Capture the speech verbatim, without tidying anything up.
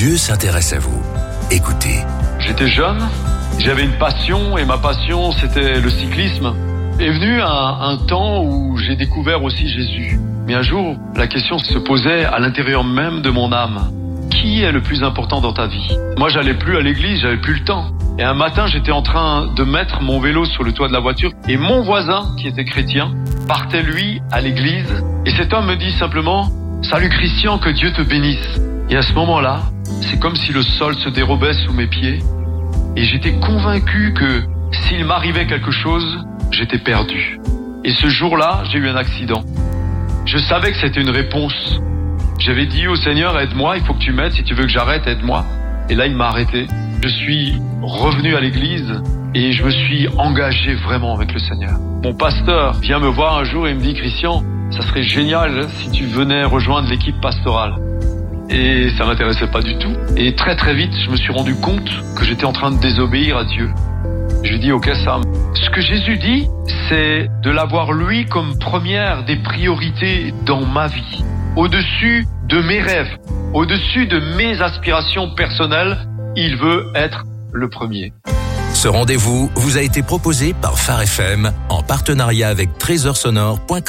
Dieu s'intéresse à vous. Écoutez. J'étais jeune, j'avais une passion et ma passion c'était le cyclisme. Est venu un, un temps où j'ai découvert aussi Jésus. Mais un jour, la question se posait à l'intérieur même de mon âme. Qui est le plus important dans ta vie ? Moi, j'allais plus à l'église, j'avais plus le temps. Et un matin, j'étais en train de mettre mon vélo sur le toit de la voiture et mon voisin, qui était chrétien, partait lui à l'église. Et cet homme me dit simplement « Salut Christian, que Dieu te bénisse ». Et à ce moment-là, c'est comme si le sol se dérobait sous mes pieds. Et j'étais convaincu que s'il m'arrivait quelque chose, j'étais perdu. Et ce jour-là, j'ai eu un accident. Je savais que c'était une réponse. J'avais dit au Seigneur, aide-moi, il faut que tu m'aides, si tu veux que j'arrête, aide-moi. Et là, il m'a arrêté. Je suis revenu à l'église et je me suis engagé vraiment avec le Seigneur. Mon pasteur vient me voir un jour et me dit, Christian, ça serait génial si tu venais rejoindre l'équipe pastorale. Et ça m'intéressait pas du tout. Et très très vite, je me suis rendu compte que j'étais en train de désobéir à Dieu. Je lui dis, ok Sam, ce que Jésus dit, c'est de l'avoir lui comme première des priorités dans ma vie. Au-dessus de mes rêves, au-dessus de mes aspirations personnelles, il veut être le premier. Ce rendez-vous vous a été proposé par Phare F M en partenariat avec trésor sonore point com.